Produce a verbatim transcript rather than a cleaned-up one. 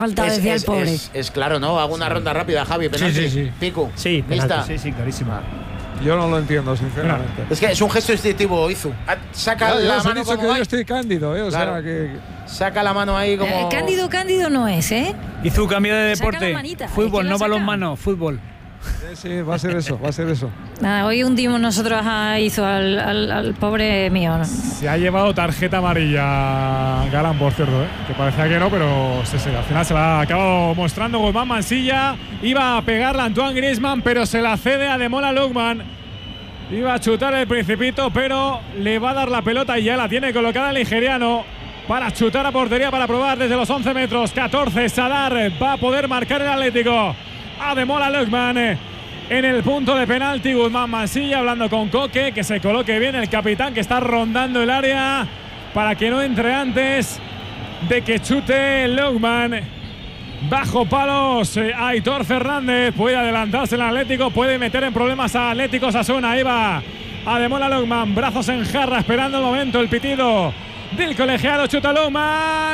Falta es, decía es, el pobre. Es, es claro, ¿no? Hago una ronda rápida, Javi. Penalti. Sí, sí, sí. Pico. Sí, lista. Sí, sí, clarísima. Yo no lo entiendo, sinceramente. Es que es un gesto instintivo, Izu. Saca Ya, ya la os he mano dicho como que va. yo estoy cándido, ¿eh? O Claro. sea, que… Saca la mano ahí como… Eh, cándido, cándido no es, ¿eh? Hizo cambio de Saca deporte. la manita, es Fútbol, que la no saca. balonmano, fútbol. Sí, sí, va a ser eso, va a ser eso. Nada, hoy hundimos nosotros a hizo al, al, al pobre mío, ¿no? Se ha llevado tarjeta amarilla Galán, por cierto, ¿eh? Que parecía que no, pero sí, sí, al final se la ha acabado mostrando Guzmán Mansilla. Iba a pegarla a Antoine Griezmann, pero se la cede a Ademola Lookman. Iba a chutar el Principito, pero le va a dar la pelota y ya la tiene colocada el nigeriano para chutar a portería, para probar desde los once metros. catorce, Sadar va a poder marcar el Atlético. Ademola Lookman en el punto de penalti. Guzmán Mansilla hablando con Coque, que se coloque bien el capitán, que está rondando el área para que no entre antes de que chute Lookman. Bajo palos, eh, Aitor Fernández puede adelantarse el Atlético, puede meter en problemas a Atlético Osasuna. Ahí va Ademola Lookman, brazos en jarra, esperando el momento, el pitido del colegiado. Chuta Lookman.